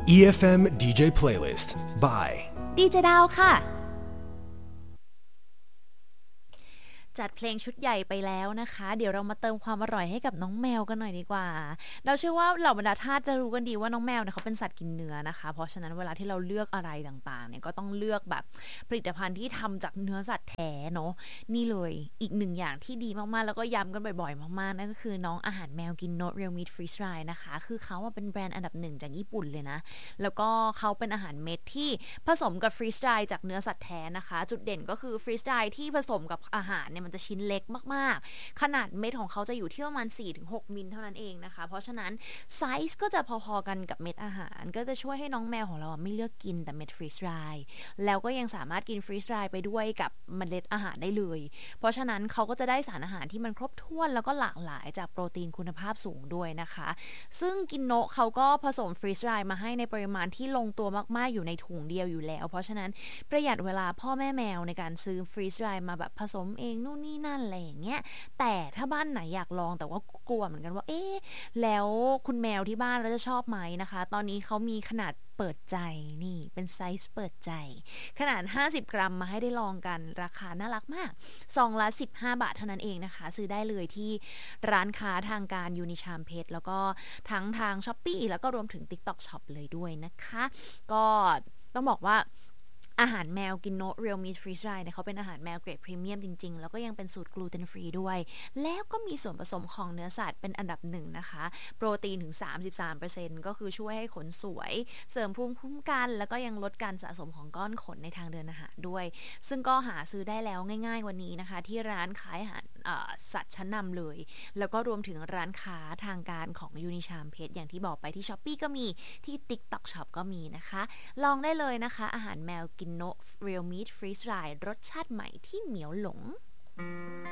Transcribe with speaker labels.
Speaker 1: EFM DJ Playlist by
Speaker 2: ดีเจดาวค่ะจัดเพลงชุดใหญ่ไปแล้วนะคะเดี๋ยวเรามาเติมความอร่อยให้กับน้องแมวกันหน่อยดีกว่าเราเชื่อว่าเหล่าบรรดาทาสจะรู้กันดีว่าน้องแมวเนี่ยเขาเป็นสัตว์กินเนื้อนะคะเพราะฉะนั้นเวลาที่เราเลือกอะไรต่างๆเนี่ยก็ต้องเลือกแบบผลิตภัณฑ์ที่ทำจากเนื้อสัตว์แท้เนาะนี่เลยอีกหนึ่งอย่างที่ดีมากๆแล้วก็ย้ำกันบ่อยๆมากๆนั่นก็คือน้องอาหารแมวกินโน Real Meat Freeze Dry นะคะคือเขาเป็นแบรนด์อันดับ1จากญี่ปุ่นเลยนะแล้วก็เขาเป็นอาหารเม็ดที่ผสมกับ Freeze Dry จากเนื้อสัตว์แท้นะคะจุดเด่นก็คือ Freeze Dry ที่ผสมกับอาหารเนี่ยมันจะชิ้นเล็กมากๆขนาดเม็ดของเขาจะอยู่ที่ประมาณ 4-6 มิลเท่านั้นเองนะคะเพราะฉะนั้นไซส์ก็จะพอๆกันกับเม็ดอาหารก็จะช่วยให้น้องแมวของเราไม่เลือกกินแต่เม็ดฟรีซดรายแล้วก็ยังสามารถกินฟรีซดรายไปด้วยกับเมล็ดอาหารได้เลยเพราะฉะนั้นเขาก็จะได้สารอาหารที่มันครบถ้วนแล้วก็หลากหลายจากโปรตีนคุณภาพสูงด้วยนะคะซึ่งกินโนะเขาก็ผสมฟรีซดรายมาให้ในปริมาณที่ลงตัวมากๆอยู่ในถุงเดียวอยู่แล้วเพราะฉะนั้นประหยัดเวลาพ่อแม่แมวในการซื้อฟรีซดรายมาแบบผสมเองนู่นนี่นั่นอะไรอย่างเงี้ยแต่ถ้าบ้านไหนอยากลองแต่ว่ากลัวเหมือนกันว่าแล้วคุณแมวที่บ้านเราจะชอบไหมนะคะตอนนี้เขามีขนาดเปิดใจนี่เป็นไซส์เปิดใจขนาด50 กรัมมาให้ได้ลองกันราคาน่ารักมากซองละ15 บาทเท่านั้นเองนะคะซื้อได้เลยที่ร้านค้าทางการยูนิชามเพชรแล้วก็ทั้งทาง Shopee แล้วก็รวมถึง TikTok Shop เลยด้วยนะคะก็ต้องบอกว่าอาหารแมวกินโน Real Meat Freeze Dry เนี่ยเขาเป็นอาหารแมวเกรดพรีเมียมจริงๆแล้วก็ยังเป็นสูตรกลูเตนฟรีด้วยแล้วก็มีส่วนผสมของเนื้อสัตว์เป็นอันดับ1นะคะโปรตีนถึง 33% ก็คือช่วยให้ขนสวยเสริมภูมิคุ้มกันแล้วก็ยังลดการสะสมของก้อนขนในทางเดินอาหารด้วยซึ่งก็หาซื้อได้แล้วง่ายๆวันนี้นะคะที่ร้านขายอาหารสัตว์ชั้นนำเลยแล้วก็รวมถึงร้านค้าทางการของยูนิชามเพชรอย่างที่บอกไปที่ Shopee ก็มีที่ TikTok Shop ก็มีนะคะลองได้เลยนะคะอาหารแมวกินโนะ Real Meat Freeze Dry รสชาติใหม่ที่เหมียวหลง